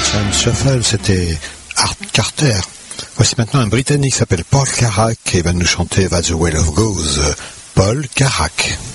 Sun Shuffle, c'était Art Carter. Voici maintenant un Britannique qui s'appelle Paul Carrack et va nous chanter That's the Way Love Goes. Paul Carrack.